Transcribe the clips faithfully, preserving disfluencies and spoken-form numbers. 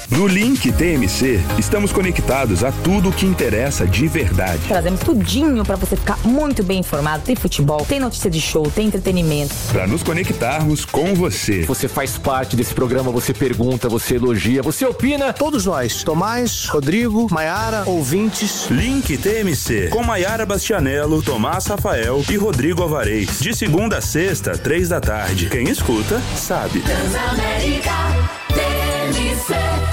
No Link T M C, estamos conectados a tudo o que interessa de verdade. Trazemos tudinho pra você ficar muito bem informado. Tem futebol, tem notícia de show, tem entretenimento. Pra nos conectarmos com você. Você faz parte desse programa, você pergunta, você elogia, você opina. Todos nós, Tomás, Rodrigo, Maiara, ouvintes. Link T M C, com Maiara Bastianello, Tomás Rafael e Rodrigo Alvarez. De segunda a sexta, três da tarde. Quem escuta, sabe. Transamérica T M C.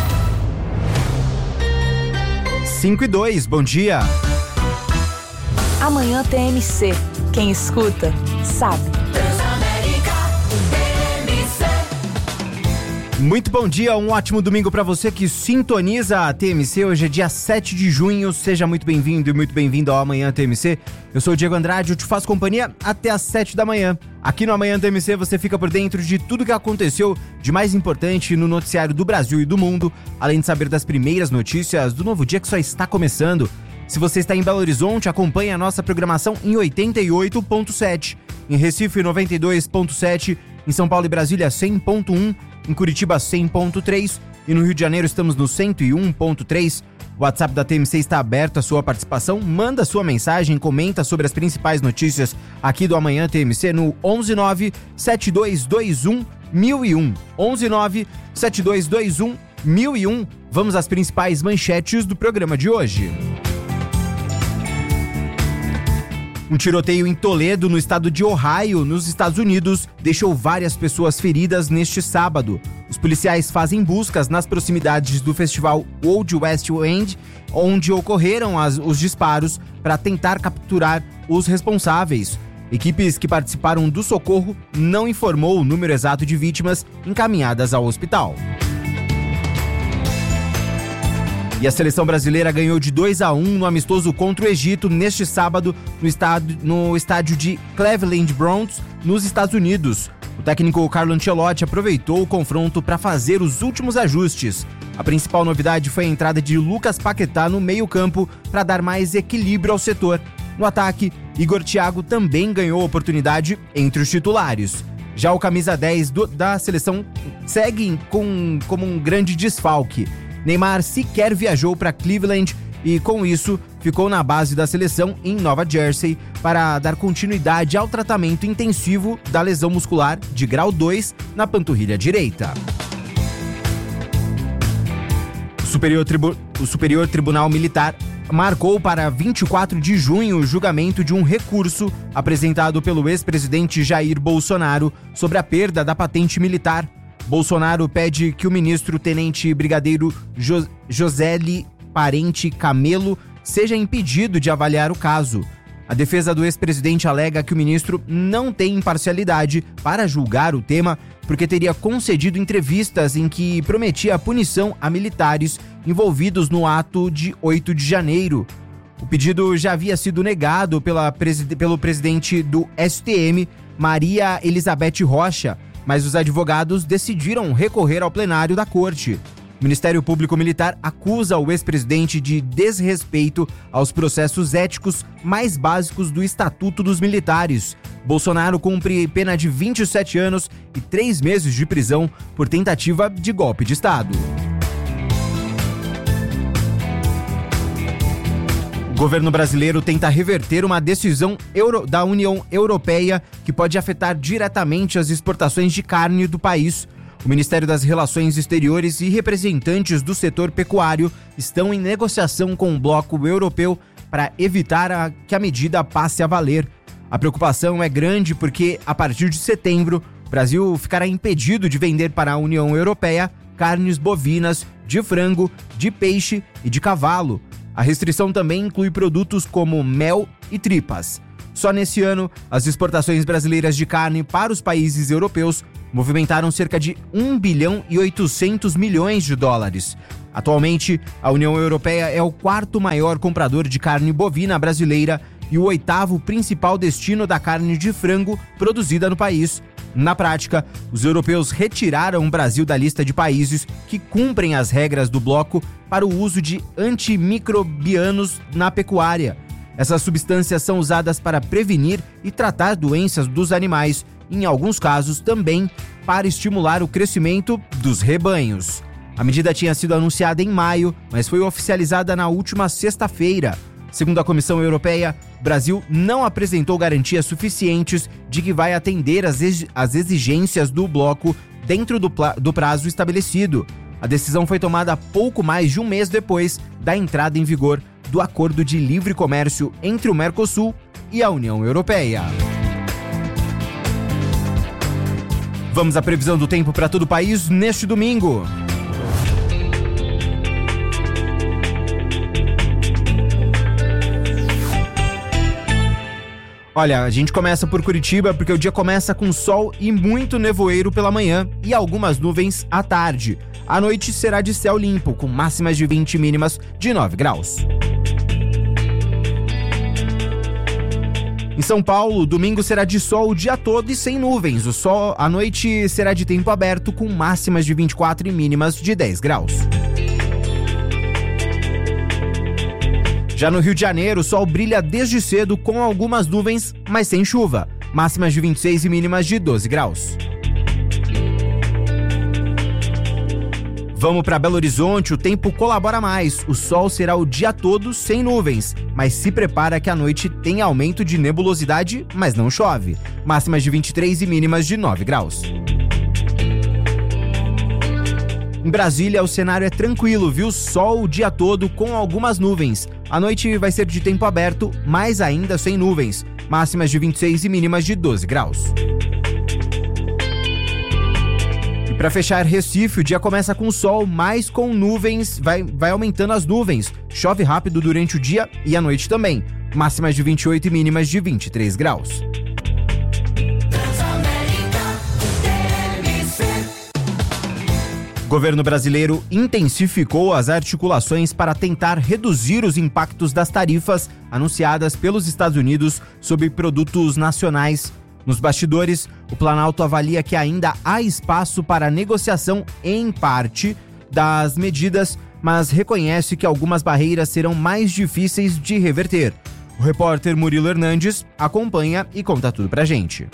cinco e dois, bom dia. Amanhã T M C. Quem escuta, sabe. Transamérica T M C. Muito bom dia, um ótimo domingo pra você que sintoniza a T M C. Hoje é dia sete de junho, seja muito bem-vindo e muito bem-vindo ao Amanhã T M C. Eu sou o Diego Andrade, eu te faço companhia até às sete da manhã. Aqui no Amanhã T M C você fica por dentro de tudo que aconteceu de mais importante no noticiário do Brasil e do mundo, além de saber das primeiras notícias do novo dia que só está começando. Se você está em Belo Horizonte, acompanhe a nossa programação em oitenta e oito ponto sete, em Recife noventa e dois ponto sete, em São Paulo e Brasília cem ponto um, em Curitiba cem ponto três e no Rio de Janeiro estamos no cento e um ponto três. O WhatsApp da T M C está aberto à sua participação, manda sua mensagem, comenta sobre as principais notícias aqui do Amanhã T M C no onze nove sete dois dois um mil e um, onze nove sete dois dois um mil e um. Vamos às principais manchetes do programa de hoje. Um tiroteio em Toledo, no estado de Ohio, nos Estados Unidos, deixou várias pessoas feridas neste sábado. Os policiais fazem buscas nas proximidades do festival Old West End, onde ocorreram as, os disparos, para tentar capturar os responsáveis. Equipes que participaram do socorro não informou o número exato de vítimas encaminhadas ao hospital. E a seleção brasileira ganhou de dois a um no amistoso contra o Egito neste sábado no estádio, no estádio de Cleveland Browns, nos Estados Unidos. O técnico Carlo Ancelotti aproveitou o confronto para fazer os últimos ajustes. A principal novidade foi a entrada de Lucas Paquetá no meio-campo para dar mais equilíbrio ao setor. No ataque, Igor Thiago também ganhou oportunidade entre os titulares. Já o camisa dez do, da seleção segue com, como um grande desfalque. Neymar sequer viajou para Cleveland e, com isso, ficou na base da seleção em Nova Jersey para dar continuidade ao tratamento intensivo da lesão muscular de grau dois na panturrilha direita. O Superior, Tribu- o Superior Tribunal Militar marcou para vinte e quatro de junho o julgamento de um recurso apresentado pelo ex-presidente Jair Bolsonaro sobre a perda da patente militar. Bolsonaro pede que o ministro tenente brigadeiro jo- Joseli Parente Camelo seja impedido de avaliar o caso. A defesa do ex-presidente alega que o ministro não tem imparcialidade para julgar o tema porque teria concedido entrevistas em que prometia punição a militares envolvidos no ato de oito de janeiro. O pedido já havia sido negado pela preside- pelo presidente do S T M, Maria Elizabeth Rocha, mas os advogados decidiram recorrer ao plenário da corte. O Ministério Público Militar acusa o ex-presidente de desrespeito aos processos éticos mais básicos do Estatuto dos Militares. Bolsonaro cumpre pena de vinte e sete anos e três meses de prisão por tentativa de golpe de Estado. O governo brasileiro tenta reverter uma decisão euro, da União Europeia que pode afetar diretamente as exportações de carne do país. O Ministério das Relações Exteriores e representantes do setor pecuário estão em negociação com o bloco europeu para evitar a, que a medida passe a valer. A preocupação é grande porque, a partir de setembro, o Brasil ficará impedido de vender para a União Europeia carnes bovinas, de frango, de peixe e de cavalo. A restrição também inclui produtos como mel e tripas. Só nesse ano, as exportações brasileiras de carne para os países europeus movimentaram cerca de um bilhão e oitocentos milhões de dólares. Atualmente, a União Europeia é o quarto maior comprador de carne bovina brasileira e o oitavo principal destino da carne de frango produzida no país. Na prática, os europeus retiraram o Brasil da lista de países que cumprem as regras do bloco para o uso de antimicrobianos na pecuária. Essas substâncias são usadas para prevenir e tratar doenças dos animais, em alguns casos também para estimular o crescimento dos rebanhos. A medida tinha sido anunciada em maio, mas foi oficializada na última sexta-feira. Segundo a Comissão Europeia, o Brasil não apresentou garantias suficientes de que vai atender às exigências do bloco dentro do, do prazo estabelecido. A decisão foi tomada pouco mais de um mês depois da entrada em vigor do Acordo de Livre Comércio entre o Mercosul e a União Europeia. Vamos à previsão do tempo para todo o país neste domingo. Olha, a gente começa por Curitiba porque o dia começa com sol e muito nevoeiro pela manhã e algumas nuvens à tarde. À noite será de céu limpo, com máximas de vinte e mínimas de nove graus. Em São Paulo, domingo será de sol o dia todo e sem nuvens. O sol à noite será de tempo aberto, com máximas de vinte e quatro e mínimas de dez graus. Já no Rio de Janeiro, o sol brilha desde cedo com algumas nuvens, mas sem chuva. Máximas de vinte e seis e mínimas de doze graus. Vamos para Belo Horizonte, o tempo colabora mais. O sol será o dia todo sem nuvens, mas se prepara que à noite tem aumento de nebulosidade, mas não chove. Máximas de vinte e três e mínimas de nove graus. Em Brasília, o cenário é tranquilo, viu? Sol o dia todo com algumas nuvens. A noite vai ser de tempo aberto, mas ainda sem nuvens. Máximas de vinte e seis e mínimas de doze graus. E para fechar Recife, o dia começa com sol, mas com nuvens, vai, vai aumentando as nuvens. Chove rápido durante o dia e à noite também. Máximas de vinte e oito e mínimas de vinte e três graus. O governo brasileiro intensificou as articulações para tentar reduzir os impactos das tarifas anunciadas pelos Estados Unidos sobre produtos nacionais. Nos bastidores, o Planalto avalia que ainda há espaço para negociação em parte das medidas, mas reconhece que algumas barreiras serão mais difíceis de reverter. O repórter Murilo Hernandes acompanha e conta tudo pra gente.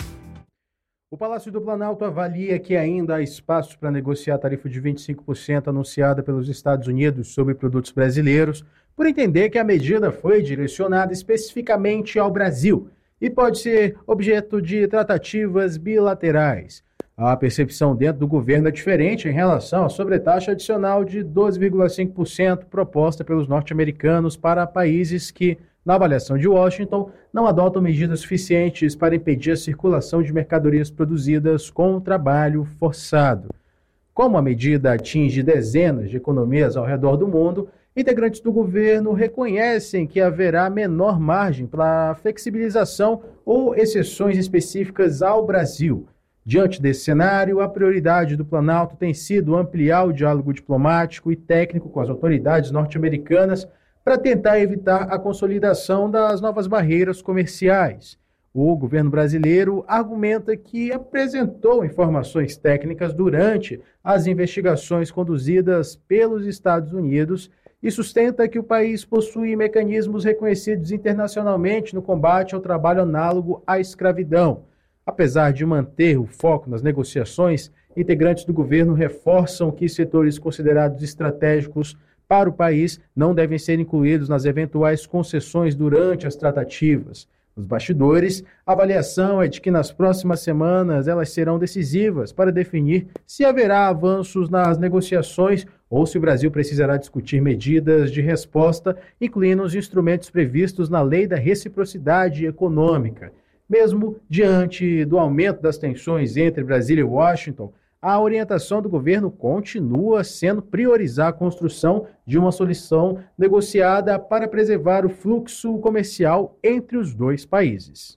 O Palácio do Planalto avalia que ainda há espaço para negociar a tarifa de vinte e cinco por cento anunciada pelos Estados Unidos sobre produtos brasileiros, por entender que a medida foi direcionada especificamente ao Brasil e pode ser objeto de tratativas bilaterais. A percepção dentro do governo é diferente em relação à sobretaxa adicional de doze vírgula cinco por cento proposta pelos norte-americanos para países que, na avaliação de Washington, não adotam medidas suficientes para impedir a circulação de mercadorias produzidas com trabalho forçado. Como a medida atinge dezenas de economias ao redor do mundo, integrantes do governo reconhecem que haverá menor margem para flexibilização ou exceções específicas ao Brasil. Diante desse cenário, a prioridade do Planalto tem sido ampliar o diálogo diplomático e técnico com as autoridades norte-americanas para tentar evitar a consolidação das novas barreiras comerciais. O governo brasileiro argumenta que apresentou informações técnicas durante as investigações conduzidas pelos Estados Unidos e sustenta que o país possui mecanismos reconhecidos internacionalmente no combate ao trabalho análogo à escravidão. Apesar de manter o foco nas negociações, integrantes do governo reforçam que setores considerados estratégicos para o país não devem ser incluídos nas eventuais concessões durante as tratativas. Nos bastidores, a avaliação é de que nas próximas semanas elas serão decisivas para definir se haverá avanços nas negociações ou se o Brasil precisará discutir medidas de resposta, incluindo os instrumentos previstos na Lei da Reciprocidade Econômica. Mesmo diante do aumento das tensões entre Brasília e Washington, a orientação do governo continua sendo priorizar a construção de uma solução negociada para preservar o fluxo comercial entre os dois países.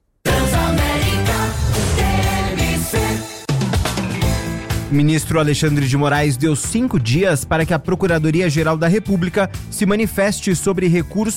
O ministro Alexandre de Moraes deu cinco dias para que a Procuradoria-Geral da República se manifeste sobre recurso